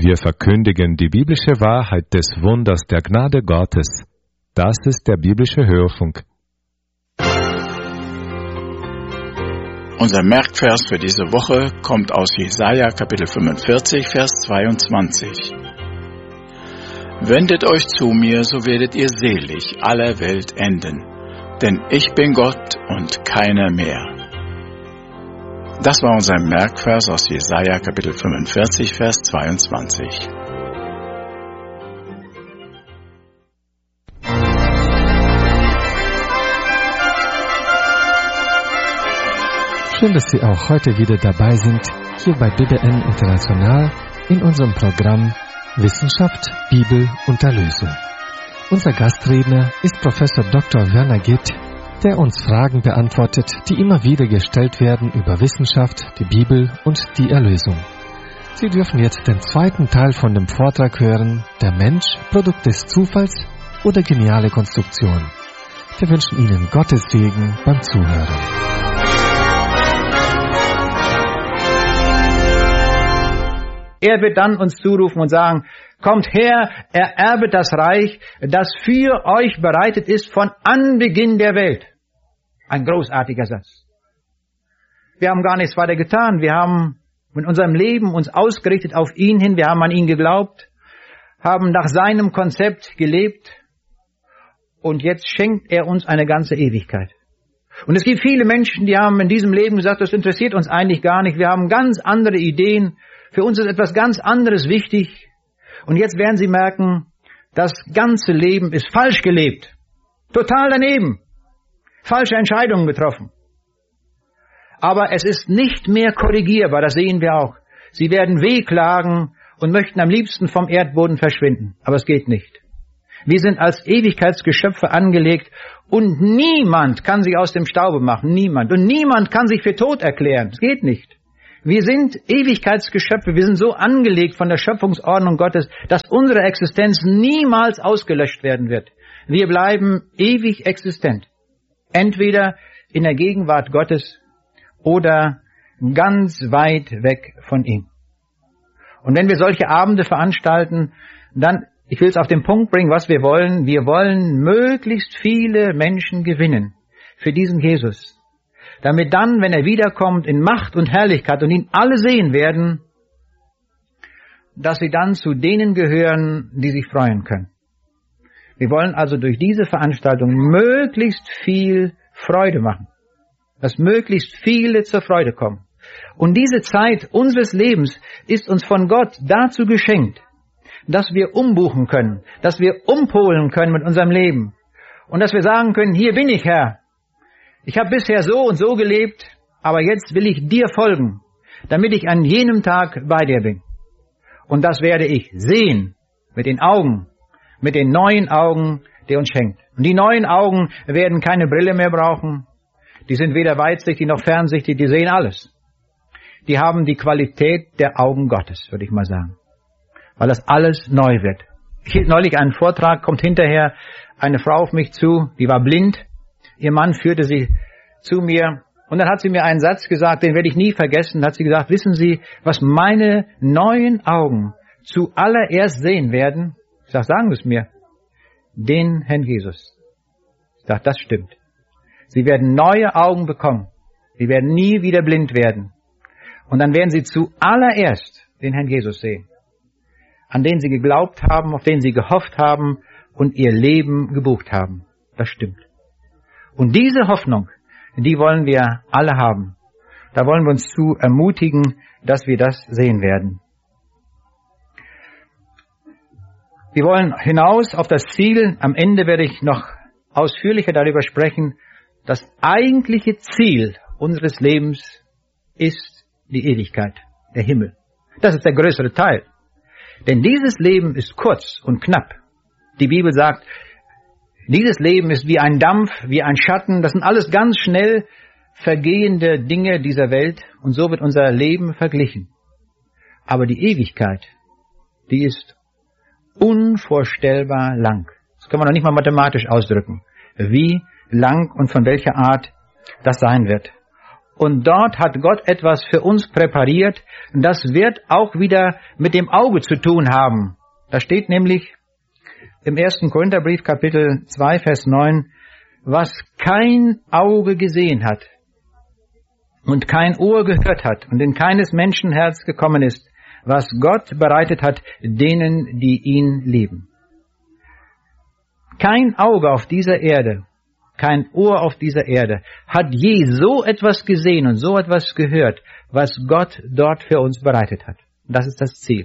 Wir verkündigen die biblische Wahrheit des Wunders der Gnade Gottes. Das ist der biblische Hörfunk. Unser Merkvers für diese Woche kommt aus Jesaja Kapitel 45, Vers 22. Wendet euch zu mir, so werdet ihr selig aller Welt enden, denn ich bin Gott und keiner mehr. Das war unser Merkvers aus Jesaja Kapitel 45, Vers 22. Schön, dass Sie auch heute wieder dabei sind, hier bei BBN International in unserem Programm Wissenschaft, Bibel und Erlösung. Unser Gastredner ist Professor Dr. Werner Gitt, der uns Fragen beantwortet, die immer wieder gestellt werden über Wissenschaft, die Bibel und die Erlösung. Sie dürfen jetzt den zweiten Teil von dem Vortrag hören, der Mensch, Produkt des Zufalls oder geniale Konstruktion. Wir wünschen Ihnen Gottes Segen beim Zuhören. Er wird dann uns zurufen und sagen, kommt her, ererbet das Reich, das für euch bereitet ist von Anbeginn der Welt. Ein großartiger Satz. Wir haben gar nichts weiter getan. Wir haben in unserem Leben uns ausgerichtet auf ihn hin. Wir haben an ihn geglaubt, haben nach seinem Konzept gelebt. Und jetzt schenkt er uns eine ganze Ewigkeit. Und es gibt viele Menschen, die haben in diesem Leben gesagt, das interessiert uns eigentlich gar nicht. Wir haben ganz andere Ideen. Für uns ist etwas ganz anderes wichtig. Und jetzt werden sie merken, das ganze Leben ist falsch gelebt. Total daneben. Falsche Entscheidungen getroffen. Aber es ist nicht mehr korrigierbar, das sehen wir auch. Sie werden wehklagen und möchten am liebsten vom Erdboden verschwinden. Aber es geht nicht. Wir sind als Ewigkeitsgeschöpfe angelegt und niemand kann sich aus dem Staube machen. Niemand. Und niemand kann sich für tot erklären. Es geht nicht. Wir sind Ewigkeitsgeschöpfe. Wir sind so angelegt von der Schöpfungsordnung Gottes, dass unsere Existenz niemals ausgelöscht werden wird. Wir bleiben ewig existent. Entweder in der Gegenwart Gottes oder ganz weit weg von ihm. Und wenn wir solche Abende veranstalten, dann, ich will es auf den Punkt bringen, was wir wollen. Wir wollen möglichst viele Menschen gewinnen für diesen Jesus. Damit dann, wenn er wiederkommt in Macht und Herrlichkeit und ihn alle sehen werden, dass sie dann zu denen gehören, die sich freuen können. Wir wollen also durch diese Veranstaltung möglichst viel Freude machen, dass möglichst viele zur Freude kommen. Und diese Zeit unseres Lebens ist uns von Gott dazu geschenkt, dass wir umbuchen können, dass wir umpolen können mit unserem Leben und dass wir sagen können, hier bin ich, Herr. Ich habe bisher so und so gelebt, aber jetzt will ich dir folgen, damit ich an jenem Tag bei dir bin. Und das werde ich sehen mit den Augen, mit den neuen Augen, die uns schenkt. Und die neuen Augen werden keine Brille mehr brauchen. Die sind weder weitsichtig noch fernsichtig, die sehen alles. Die haben die Qualität der Augen Gottes, würde ich mal sagen. Weil das alles neu wird. Ich hielt neulich einen Vortrag, kommt hinterher eine Frau auf mich zu, die war blind. Ihr Mann führte sie zu mir und dann hat sie mir einen Satz gesagt, den werde ich nie vergessen. Da hat sie gesagt, wissen Sie, was meine neuen Augen zuallererst sehen werden? Ich sage, sagen Sie es mir. Den Herrn Jesus. Ich sage, das stimmt. Sie werden neue Augen bekommen. Sie werden nie wieder blind werden. Und dann werden Sie zuallererst den Herrn Jesus sehen. An den Sie geglaubt haben, auf den Sie gehofft haben und Ihr Leben gebucht haben. Das stimmt. Und diese Hoffnung, die wollen wir alle haben. Da wollen wir uns zu ermutigen, dass wir das sehen werden. Wir wollen hinaus auf das Ziel. Am Ende werde ich noch ausführlicher darüber sprechen. Das eigentliche Ziel unseres Lebens ist die Ewigkeit, der Himmel. Das ist der größere Teil. Denn dieses Leben ist kurz und knapp. Die Bibel sagt, dieses Leben ist wie ein Dampf, wie ein Schatten. Das sind alles ganz schnell vergehende Dinge dieser Welt. Und so wird unser Leben verglichen. Aber die Ewigkeit, die ist unvorstellbar lang. Das kann man noch nicht mal mathematisch ausdrücken, wie lang und von welcher Art das sein wird. Und dort hat Gott etwas für uns präpariert. Das wird auch wieder mit dem Auge zu tun haben. Da steht nämlich im 1. Korintherbrief, Kapitel 2, Vers 9, was kein Auge gesehen hat und kein Ohr gehört hat und in keines Menschen Herz gekommen ist, was Gott bereitet hat denen, die ihn lieben. Kein Auge auf dieser Erde, kein Ohr auf dieser Erde hat je so etwas gesehen und so etwas gehört, was Gott dort für uns bereitet hat. Das ist das Ziel.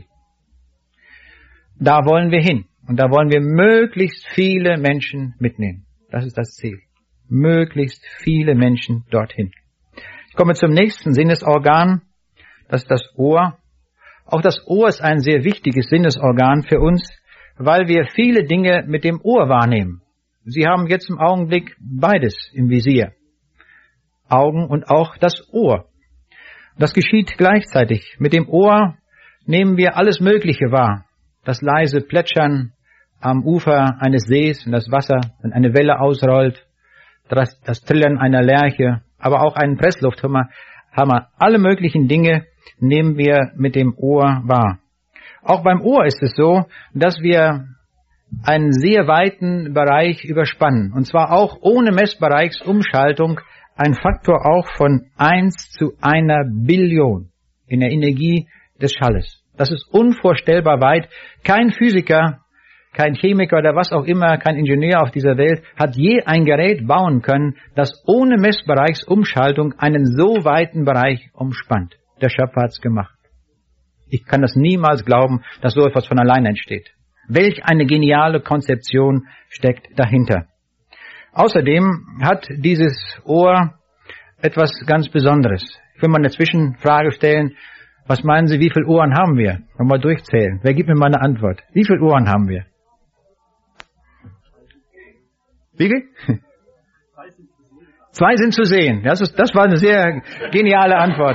Da wollen wir hin und da wollen wir möglichst viele Menschen mitnehmen. Das ist das Ziel. Möglichst viele Menschen dorthin. Ich komme zum nächsten Sinnesorgan, das ist das Ohr. Auch das Ohr ist ein sehr wichtiges Sinnesorgan für uns, weil wir viele Dinge mit dem Ohr wahrnehmen. Sie haben jetzt im Augenblick beides im Visier. Augen und auch das Ohr. Das geschieht gleichzeitig. Mit dem Ohr nehmen wir alles Mögliche wahr. Das leise Plätschern am Ufer eines Sees, wenn das Wasser, wenn eine Welle ausrollt, das Trillern einer Lerche, aber auch einen Presslufthammer. Alle möglichen Dinge nehmen wir mit dem Ohr wahr. Auch beim Ohr ist es so, dass wir einen sehr weiten Bereich überspannen. Und zwar auch ohne Messbereichsumschaltung ein Faktor auch von 1 zu 1 Billion in der Energie des Schalles. Das ist unvorstellbar weit. Kein Physiker, kein Chemiker oder was auch immer, kein Ingenieur auf dieser Welt hat je ein Gerät bauen können, das ohne Messbereichsumschaltung einen so weiten Bereich umspannt. Der Schöpfer hat's gemacht. Ich kann das niemals glauben, dass so etwas von alleine entsteht. Welch eine geniale Konzeption steckt dahinter. Außerdem hat dieses Ohr etwas ganz Besonderes. Ich will mal eine Zwischenfrage stellen. Was meinen Sie, wie viele Ohren haben wir? Mal durchzählen. Wer gibt mir mal eine Antwort? Wie viele Ohren haben wir? Wie viel? 2 sind zu sehen. Das war eine sehr geniale Antwort.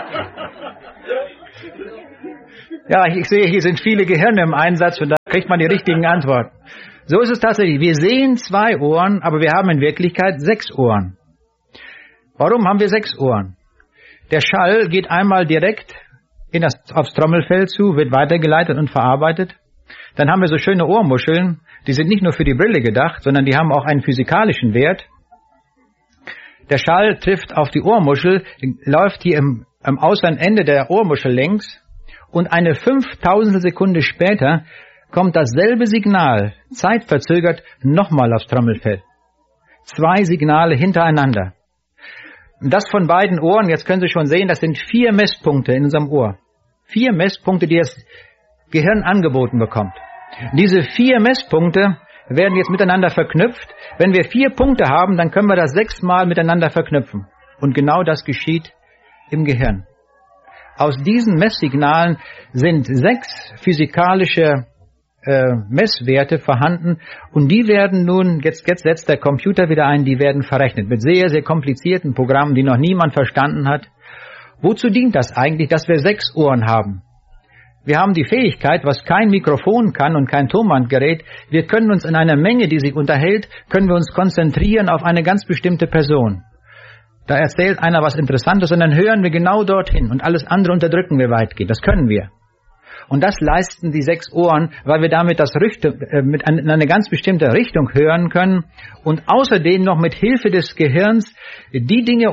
Ja, ich sehe, hier sind viele Gehirne im Einsatz und da kriegt man die richtigen Antworten. So ist es tatsächlich. Wir sehen 2 Ohren, aber wir haben in Wirklichkeit 6 Ohren. Warum haben wir 6 Ohren? Der Schall geht einmal direkt aufs Trommelfell zu, wird weitergeleitet und verarbeitet. Dann haben wir so schöne Ohrmuscheln, die sind nicht nur für die Brille gedacht, sondern die haben auch einen physikalischen Wert. Der Schall trifft auf die Ohrmuschel, läuft hier am äußeren Ende der Ohrmuschel längs und eine 5.000 Sekunde später kommt dasselbe Signal, zeitverzögert, nochmal aufs Trommelfell. 2 Signale hintereinander. Das von beiden Ohren, jetzt können Sie schon sehen, das sind 4 Messpunkte in unserem Ohr. 4 Messpunkte, die das Gehirn angeboten bekommt. Diese 4 Messpunkte werden jetzt miteinander verknüpft. Wenn wir 4 Punkte haben, dann können wir das 6-mal miteinander verknüpfen. Und genau das geschieht im Gehirn. Aus diesen Messsignalen sind 6 physikalische Messwerte vorhanden und die werden nun, jetzt setzt der Computer wieder ein, die werden verrechnet mit sehr, sehr komplizierten Programmen, die noch niemand verstanden hat. Wozu dient das eigentlich, dass wir 6 Ohren haben? Wir haben die Fähigkeit, was kein Mikrofon kann und kein Tonbandgerät, wir können uns in einer Menge, die sich unterhält, können wir uns konzentrieren auf eine ganz bestimmte Person. Da erzählt einer was Interessantes und dann hören wir genau dorthin und alles andere unterdrücken wir weitgehend. Das können wir. Und das leisten die 6 Ohren, weil wir damit in eine ganz bestimmte Richtung hören können und außerdem noch mit Hilfe des Gehirns die Dinge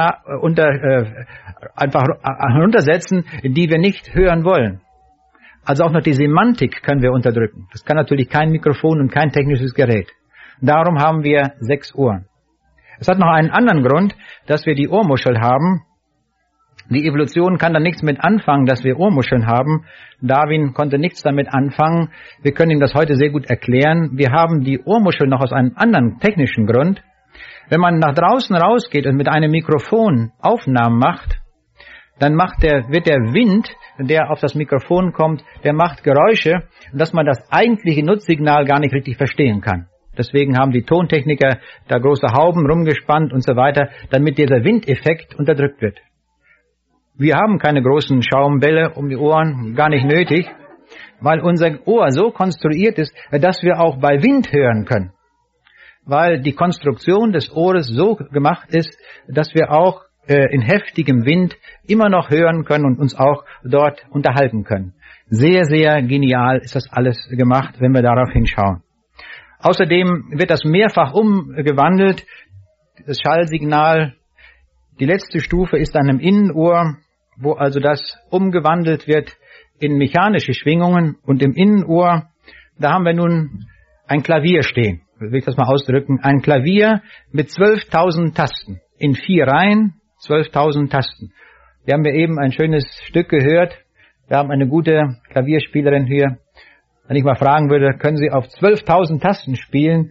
einfach heruntersetzen, die wir nicht hören wollen. Also auch noch die Semantik können wir unterdrücken. Das kann natürlich kein Mikrofon und kein technisches Gerät. Darum haben wir 6 Ohren. Es hat noch einen anderen Grund, dass wir die Ohrmuschel haben. Die Evolution kann da nichts mit anfangen, dass wir Ohrmuscheln haben. Darwin konnte nichts damit anfangen. Wir können ihm das heute sehr gut erklären. Wir haben die Ohrmuschel noch aus einem anderen technischen Grund. Wenn man nach draußen rausgeht und mit einem Mikrofon Aufnahmen macht, dann wird der Wind, der auf das Mikrofon kommt, der macht Geräusche, dass man das eigentliche Nutzsignal gar nicht richtig verstehen kann. Deswegen haben die Tontechniker da große Hauben rumgespannt und so weiter, damit dieser Windeffekt unterdrückt wird. Wir haben keine großen Schaumbälle um die Ohren, gar nicht nötig, weil unser Ohr so konstruiert ist, dass wir auch bei Wind hören können. Weil die Konstruktion des Ohres so gemacht ist, dass wir auch in heftigem Wind immer noch hören können und uns auch dort unterhalten können. Sehr, sehr genial ist das alles gemacht, wenn wir darauf hinschauen. Außerdem wird das mehrfach umgewandelt, das Schallsignal. Die letzte Stufe ist dann im Innenohr, wo also das umgewandelt wird in mechanische Schwingungen. Und im Innenohr, da haben wir nun ein Klavier stehen. Will ich das mal ausdrücken? Ein Klavier mit 12.000 Tasten. In 4 Reihen, 12.000 Tasten. Wir haben ja eben ein schönes Stück gehört. Wir haben eine gute Klavierspielerin hier. Wenn ich mal fragen würde, können Sie auf 12.000 Tasten spielen?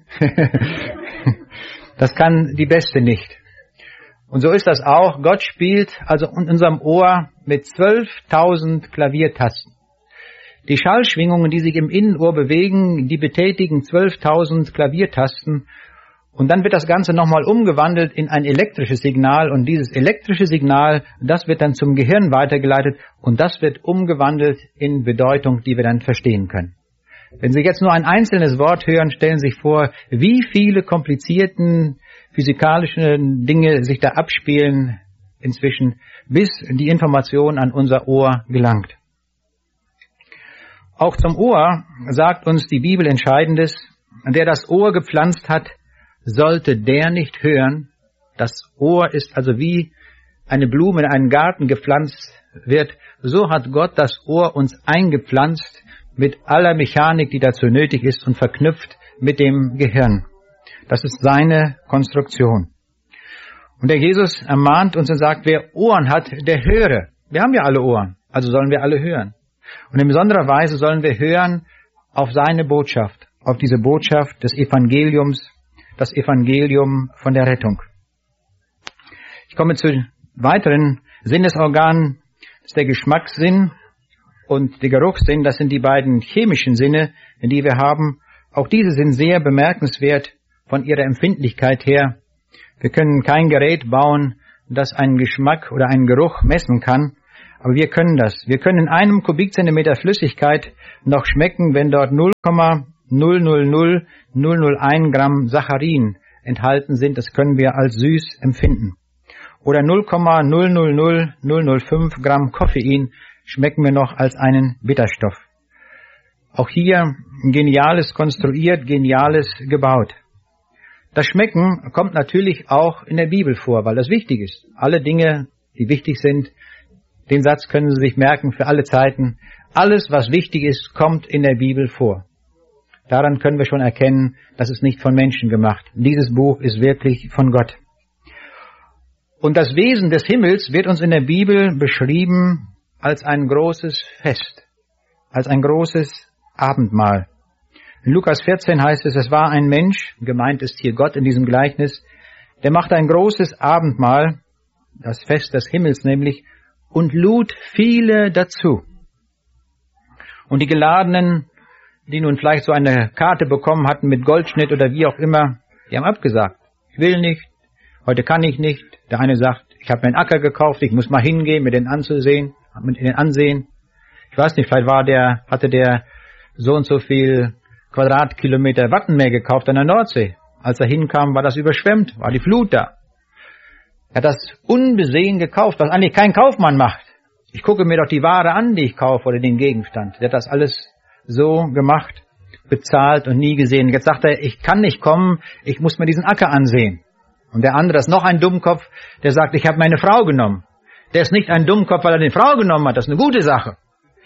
Das kann die Beste nicht. Und so ist das auch. Gott spielt also in unserem Ohr mit 12.000 Klaviertasten. Die Schallschwingungen, die sich im Innenohr bewegen, die betätigen 12.000 Klaviertasten. Und dann wird das Ganze nochmal umgewandelt in ein elektrisches Signal. Und dieses elektrische Signal, das wird dann zum Gehirn weitergeleitet. Und das wird umgewandelt in Bedeutung, die wir dann verstehen können. Wenn Sie jetzt nur ein einzelnes Wort hören, stellen Sie sich vor, wie viele komplizierten physikalische Dinge sich da abspielen inzwischen, bis die Information an unser Ohr gelangt. Auch zum Ohr sagt uns die Bibel Entscheidendes: Der das Ohr gepflanzt hat, sollte der nicht hören. Das Ohr ist also wie eine Blume in einen Garten gepflanzt wird. So hat Gott das Ohr uns eingepflanzt mit aller Mechanik, die dazu nötig ist, und verknüpft mit dem Gehirn. Das ist seine Konstruktion. Und der Jesus ermahnt uns und sagt, wer Ohren hat, der höre. Wir haben ja alle Ohren, also sollen wir alle hören. Und in besonderer Weise sollen wir hören auf seine Botschaft, auf diese Botschaft des Evangeliums, das Evangelium von der Rettung. Ich komme zu weiteren Sinnesorganen. Das ist der Geschmackssinn und der Geruchssinn. Das sind die beiden chemischen Sinne, die wir haben. Auch diese sind sehr bemerkenswert von ihrer Empfindlichkeit her. Wir können kein Gerät bauen, das einen Geschmack oder einen Geruch messen kann, aber wir können das. Wir können in einem Kubikzentimeter Flüssigkeit noch schmecken, wenn dort 0,000001 Gramm Saccharin enthalten sind. Das können wir als süß empfinden. Oder 0,000005 Gramm Koffein schmecken wir noch als einen Bitterstoff. Auch hier Geniales konstruiert, Geniales gebaut. Das Schmecken kommt natürlich auch in der Bibel vor, weil das wichtig ist. Alle Dinge, die wichtig sind, den Satz können Sie sich merken für alle Zeiten. Alles, was wichtig ist, kommt in der Bibel vor. Daran können wir schon erkennen, das ist nicht von Menschen gemacht. Dieses Buch ist wirklich von Gott. Und das Wesen des Himmels wird uns in der Bibel beschrieben als ein großes Fest, als ein großes Abendmahl. In Lukas 14 heißt es, es war ein Mensch, gemeint ist hier Gott in diesem Gleichnis, der machte ein großes Abendmahl, das Fest des Himmels nämlich, und lud viele dazu. Und die Geladenen, die nun vielleicht so eine Karte bekommen hatten mit Goldschnitt oder wie auch immer, die haben abgesagt. Ich will nicht, heute kann ich nicht. Der eine sagt, ich habe mir einen Acker gekauft, ich muss mal hingehen, mir den ansehen. Ich weiß nicht, vielleicht hatte der so und so viel Quadratkilometer Wattenmeer gekauft an der Nordsee. Als er hinkam, war das überschwemmt, war die Flut da. Er hat das unbesehen gekauft, was eigentlich kein Kaufmann macht. Ich gucke mir doch die Ware an, die ich kaufe, oder den Gegenstand. Der hat das alles so gemacht, bezahlt und nie gesehen. Jetzt sagt er, ich kann nicht kommen, ich muss mir diesen Acker ansehen. Und der andere ist noch ein Dummkopf, der sagt, ich habe meine Frau genommen. Der ist nicht ein Dummkopf, weil er die Frau genommen hat, das ist eine gute Sache.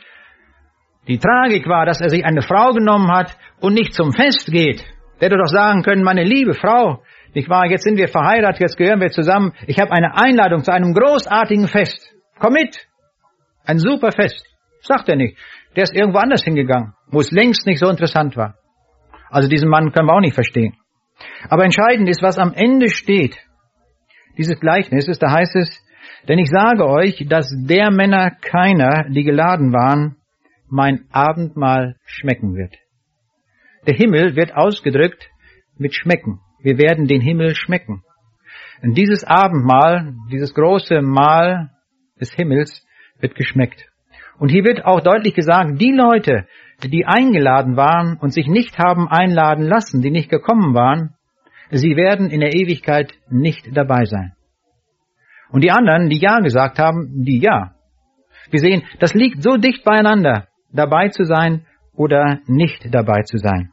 Die Tragik war, dass er sich eine Frau genommen hat und nicht zum Fest geht. Der hätte doch sagen können, meine liebe Frau, nicht wahr, jetzt sind wir verheiratet, jetzt gehören wir zusammen. Ich habe eine Einladung zu einem großartigen Fest. Komm mit. Ein super Fest. Sagt er nicht. Der ist irgendwo anders hingegangen, wo es längst nicht so interessant war. Also diesen Mann können wir auch nicht verstehen. Aber entscheidend ist, was am Ende steht. Dieses Gleichnis ist, da heißt es, denn ich sage euch, dass der Männer keiner, die geladen waren, mein Abendmahl schmecken wird. Der Himmel wird ausgedrückt mit schmecken. Wir werden den Himmel schmecken. Und dieses Abendmahl, dieses große Mahl des Himmels wird geschmeckt. Und hier wird auch deutlich gesagt, die Leute, die eingeladen waren und sich nicht haben einladen lassen, die nicht gekommen waren, sie werden in der Ewigkeit nicht dabei sein. Und die anderen, die Ja gesagt haben, die Ja. Wir sehen, das liegt so dicht beieinander, dabei zu sein oder nicht dabei zu sein.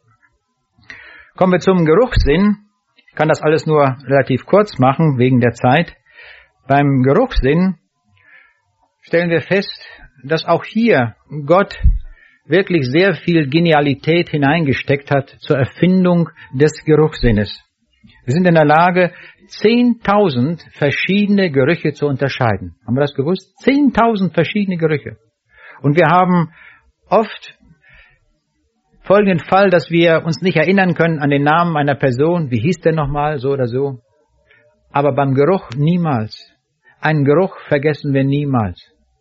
Kommen wir zum Geruchssinn. Ich kann das alles nur relativ kurz machen, wegen der Zeit. Beim Geruchssinn stellen wir fest, dass auch hier Gott wirklich sehr viel Genialität hineingesteckt hat zur Erfindung des Geruchssinnes. Wir sind in der Lage, 10.000 verschiedene Gerüche zu unterscheiden. Haben wir das gewusst? 10.000 verschiedene Gerüche. Und wir haben oft folgenden Fall, dass wir uns nicht erinnern können an den Namen einer Person. Wie hieß der nochmal, so oder so? Aber beim Geruch niemals. Einen Geruch vergessen wir niemals.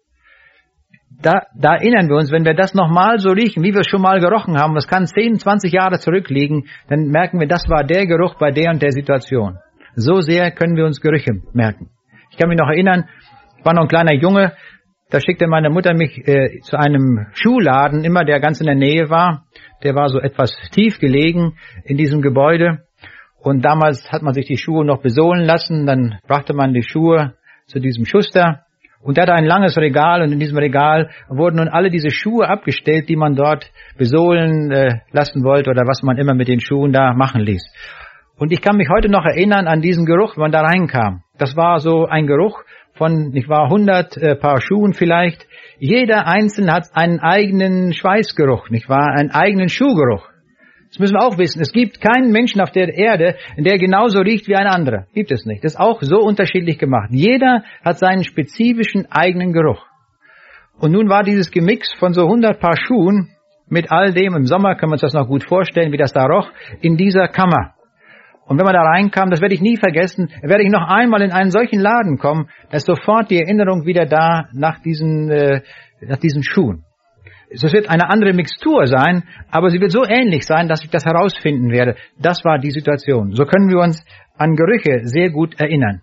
Da erinnern wir uns, wenn wir das nochmal so riechen, wie wir es schon mal gerochen haben, das kann 10, 20 Jahre zurückliegen, dann merken wir, das war der Geruch bei der und der Situation. So sehr können wir uns Gerüche merken. Ich kann mich noch erinnern, ich war noch ein kleiner Junge, da schickte meine Mutter mich zu einem Schuhladen, immer der ganz in der Nähe war. Der war so etwas tief gelegen in diesem Gebäude. Und damals hat man sich die Schuhe noch besohlen lassen, dann brachte man die Schuhe zu diesem Schuster. Und der hatte ein langes Regal und in diesem Regal wurden nun alle diese Schuhe abgestellt, die man dort besohlen lassen wollte oder was man immer mit den Schuhen da machen ließ. Und ich kann mich heute noch erinnern an diesen Geruch, wenn man da reinkam. Das war so ein Geruch von, 100 Paar Schuhen vielleicht. Jeder Einzelne hat einen eigenen Schweißgeruch, einen eigenen Schuhgeruch. Das müssen wir auch wissen. Es gibt keinen Menschen auf der Erde, der genauso riecht wie ein anderer. Gibt es nicht. Das ist auch so unterschiedlich gemacht. Jeder hat seinen spezifischen eigenen Geruch. Und nun war dieses Gemix von so 100 Paar Schuhen mit all dem, im Sommer können wir uns das noch gut vorstellen, wie das da roch, in dieser Kammer. Und wenn man da reinkam, das werde ich nie vergessen, werde ich noch einmal in einen solchen Laden kommen, da ist sofort die Erinnerung wieder da nach diesen Schuhen. Es wird eine andere Mixtur sein, aber sie wird so ähnlich sein, dass ich das herausfinden werde. Das war die Situation. So können wir uns an Gerüche sehr gut erinnern.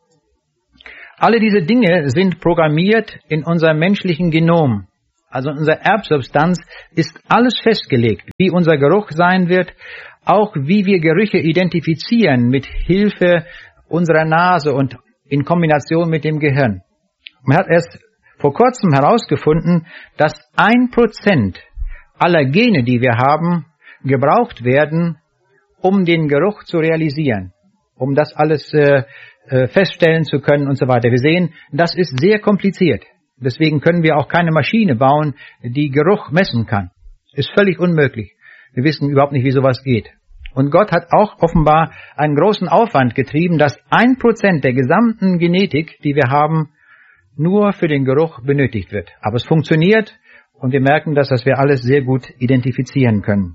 Alle diese Dinge sind programmiert in unserem menschlichen Genom. Also in unserer Erbsubstanz ist alles festgelegt, wie unser Geruch sein wird, auch wie wir Gerüche identifizieren mit Hilfe unserer Nase und in Kombination mit dem Gehirn. Man hat erst vor kurzem herausgefunden, dass 1% aller Gene, die wir haben, gebraucht werden, um den Geruch zu realisieren, um das alles feststellen zu können und so weiter. Wir sehen, das ist sehr kompliziert. Deswegen können wir auch keine Maschine bauen, die Geruch messen kann. Ist völlig unmöglich. Wir wissen überhaupt nicht, wie sowas geht. Und Gott hat auch offenbar einen großen Aufwand getrieben, dass 1% der gesamten Genetik, die wir haben, nur für den Geruch benötigt wird. Aber es funktioniert und wir merken, dass wir alles sehr gut identifizieren können.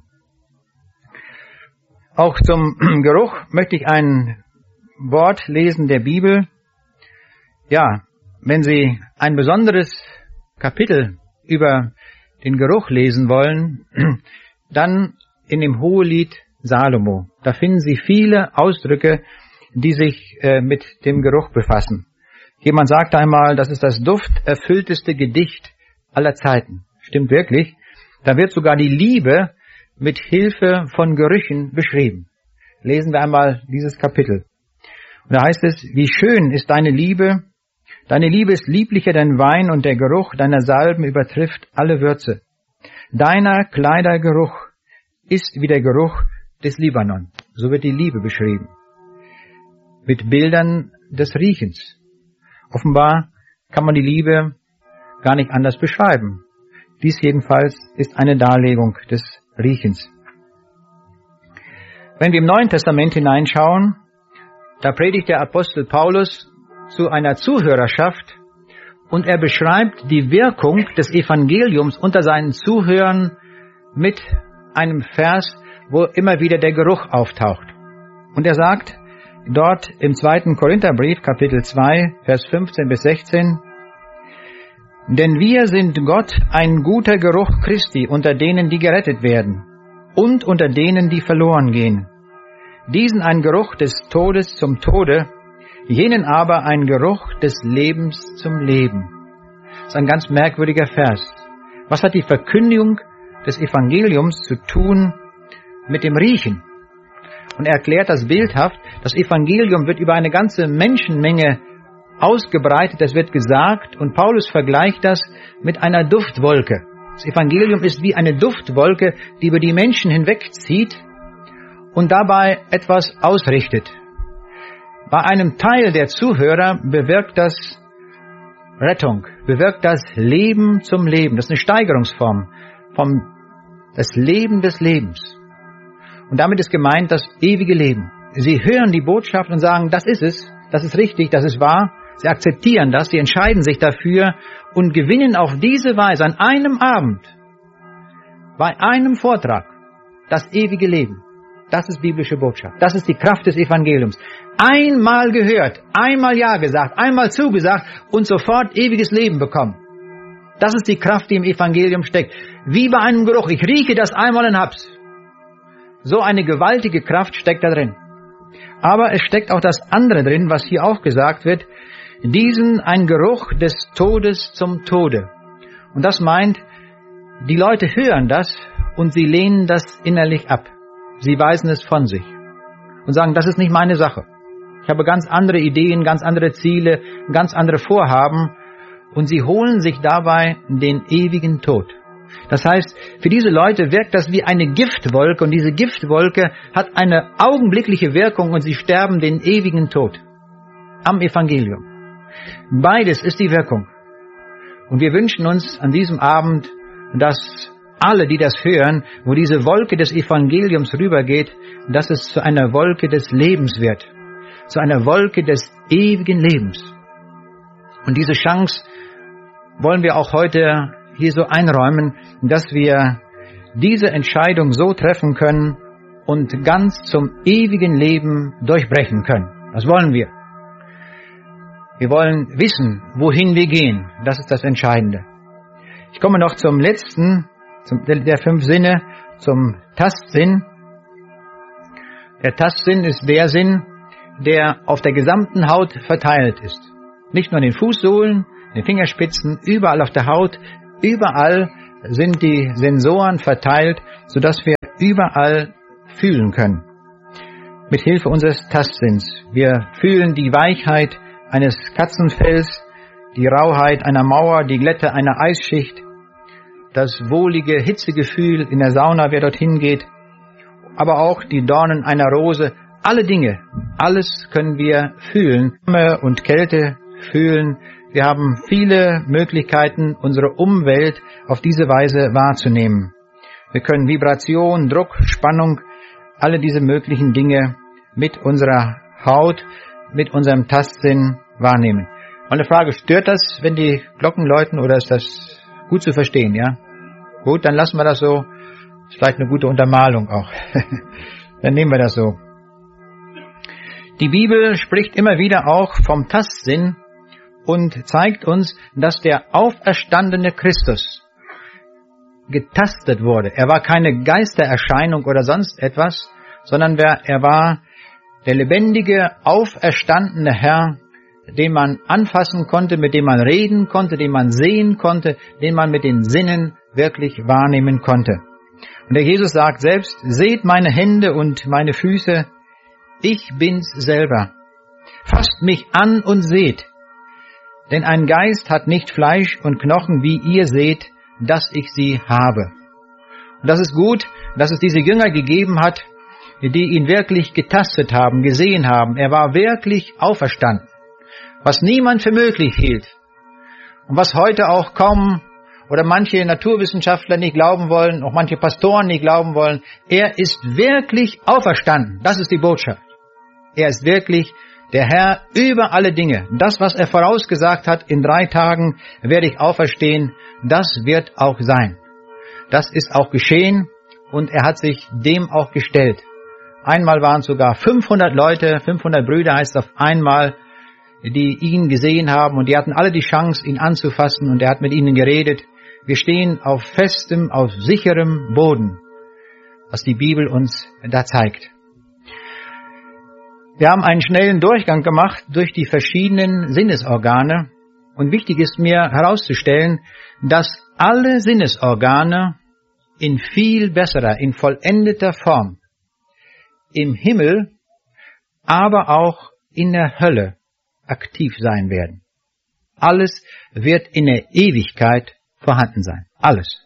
Auch zum Geruch möchte ich ein Wort lesen der Bibel. Ja, wenn Sie ein besonderes Kapitel über den Geruch lesen wollen, dann in dem Hohelied Salomo. Da finden Sie viele Ausdrücke, die sich mit dem Geruch befassen. Jemand sagte einmal, das ist das dufterfüllteste Gedicht aller Zeiten. Stimmt wirklich. Da wird sogar die Liebe mit Hilfe von Gerüchen beschrieben. Lesen wir einmal dieses Kapitel. Und da heißt es, wie schön ist deine Liebe ist lieblicher denn Wein und der Geruch deiner Salben übertrifft alle Würze. Deiner Kleider Geruch ist wie der Geruch des Libanon. So wird die Liebe beschrieben. Mit Bildern des Riechens. Offenbar kann man die Liebe gar nicht anders beschreiben. Dies jedenfalls ist eine Darlegung des Riechens. Wenn wir im Neuen Testament hineinschauen, da predigt der Apostel Paulus zu einer Zuhörerschaft und er beschreibt die Wirkung des Evangeliums unter seinen Zuhörern mit einem Vers, wo immer wieder der Geruch auftaucht. Und er sagt dort im 2. Korintherbrief, Kapitel 2, Vers 15 bis 16, denn wir sind Gott ein guter Geruch Christi unter denen, die gerettet werden und unter denen, die verloren gehen. Diesen ein Geruch des Todes zum Tode, jenen aber ein Geruch des Lebens zum Leben. Das ist ein ganz merkwürdiger Vers. Was hat die Verkündigung des Evangeliums zu tun mit dem Riechen? Und er erklärt das bildhaft, das Evangelium wird über eine ganze Menschenmenge ausgebreitet, das wird gesagt, und Paulus vergleicht das mit einer Duftwolke. Das Evangelium ist wie eine Duftwolke, die über die Menschen hinwegzieht und dabei etwas ausrichtet. Bei einem Teil der Zuhörer bewirkt das Rettung, bewirkt das Leben zum Leben. Das ist eine Steigerungsform vom das Leben des Lebens. Und damit ist gemeint das ewige Leben. Sie hören die Botschaft und sagen, das ist es, das ist richtig, das ist wahr. Sie akzeptieren das, sie entscheiden sich dafür und gewinnen auf diese Weise an einem Abend, bei einem Vortrag, das ewige Leben. Das ist biblische Botschaft. Das ist die Kraft des Evangeliums. Einmal gehört, einmal Ja gesagt, einmal zugesagt und sofort ewiges Leben bekommen. Das ist die Kraft, die im Evangelium steckt. Wie bei einem Geruch. Ich rieche das einmal und hab's. So eine gewaltige Kraft steckt da drin. Aber es steckt auch das andere drin, was hier auch gesagt wird. Ein Geruch des Todes zum Tode. Und das meint, die Leute hören das und sie lehnen das innerlich ab. Sie weisen es von sich und sagen, das ist nicht meine Sache. Ich habe ganz andere Ideen, ganz andere Ziele, ganz andere Vorhaben und sie holen sich dabei den ewigen Tod. Das heißt, für diese Leute wirkt das wie eine Giftwolke und diese Giftwolke hat eine augenblickliche Wirkung und sie sterben den ewigen Tod am Evangelium. Beides ist die Wirkung. Und wir wünschen uns an diesem Abend, dass alle, die das hören, wo diese Wolke des Evangeliums rübergeht, dass es zu einer Wolke des Lebens wird, zu einer Wolke des ewigen Lebens. Und diese Chance wollen wir auch heute hier so einräumen, dass wir diese Entscheidung so treffen können und ganz zum ewigen Leben durchbrechen können. Das wollen wir. Wir wollen wissen, wohin wir gehen. Das ist das Entscheidende. Ich komme noch zum letzten, der 5 Sinne, zum Tastsinn. Der Tastsinn ist der Sinn, der auf der gesamten Haut verteilt ist. Nicht nur in den Fußsohlen, in den Fingerspitzen, überall auf der Haut, überall sind die Sensoren verteilt, sodass wir überall fühlen können. Mit Hilfe unseres Tastsinns. Wir fühlen die Weichheit eines Katzenfells, die Rauheit einer Mauer, die Glätte einer Eisschicht, das wohlige Hitzegefühl in der Sauna, wer dorthin geht, aber auch die Dornen einer Rose. Alle Dinge, alles können wir fühlen. Wärme und Kälte fühlen. Wir haben viele Möglichkeiten, unsere Umwelt auf diese Weise wahrzunehmen. Wir können Vibration, Druck, Spannung, alle diese möglichen Dinge mit unserer Haut, mit unserem Tastsinn wahrnehmen. Meine Frage, stört das, wenn die Glocken läuten, oder ist das gut zu verstehen, ja? Gut, dann lassen wir das so. Ist vielleicht eine gute Untermalung auch. Dann nehmen wir das so. Die Bibel spricht immer wieder auch vom Tastsinn und zeigt uns, dass der auferstandene Christus getastet wurde. Er war keine Geistererscheinung oder sonst etwas, sondern er war der lebendige, auferstandene Herr, den man anfassen konnte, mit dem man reden konnte, den man sehen konnte, den man mit den Sinnen wirklich wahrnehmen konnte. Und der Jesus sagt selbst, seht meine Hände und meine Füße, ich bin's selber. Fasst mich an und seht, denn ein Geist hat nicht Fleisch und Knochen, wie ihr seht, dass ich sie habe. Und das ist gut, dass es diese Jünger gegeben hat, die ihn wirklich getastet haben, gesehen haben. Er war wirklich auferstanden, was niemand für möglich hielt und was heute auch kaum oder manche Naturwissenschaftler nicht glauben wollen, auch manche Pastoren nicht glauben wollen. Er ist wirklich auferstanden. Das ist die Botschaft. Er ist wirklich der Herr über alle Dinge. Das, was er vorausgesagt hat, in 3 Tagen werde ich auferstehen, das wird auch sein. Das ist auch geschehen und er hat sich dem auch gestellt. Einmal waren es sogar 500 Leute, 500 Brüder heißt es auf einmal, die ihn gesehen haben und die hatten alle die Chance, ihn anzufassen und er hat mit ihnen geredet. Wir stehen auf festem, auf sicherem Boden, was die Bibel uns da zeigt. Wir haben einen schnellen Durchgang gemacht durch die verschiedenen Sinnesorgane und wichtig ist mir herauszustellen, dass alle Sinnesorgane in viel besserer, in vollendeter Form im Himmel, aber auch in der Hölle aktiv sein werden. Alles wird in der Ewigkeit vorhanden sein. Alles.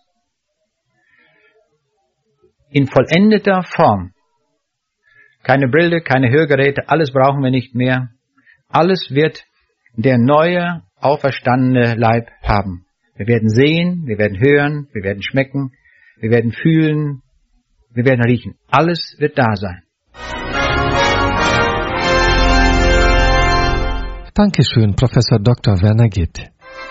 In vollendeter Form. Keine Brille, keine Hörgeräte, alles brauchen wir nicht mehr. Alles wird der neue, auferstandene Leib haben. Wir werden sehen, wir werden hören, wir werden schmecken, wir werden fühlen, wir werden riechen. Alles wird da sein. Dankeschön, Professor Dr. Werner Gitt.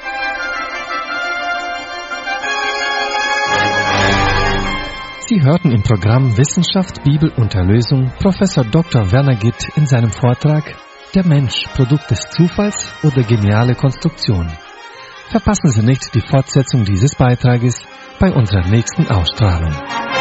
Sie hörten im Programm Wissenschaft, Bibel und Erlösung Professor Dr. Werner Gitt in seinem Vortrag Der Mensch, Produkt des Zufalls oder geniale Konstruktion. Verpassen Sie nicht die Fortsetzung dieses Beitrages bei unserer nächsten Ausstrahlung.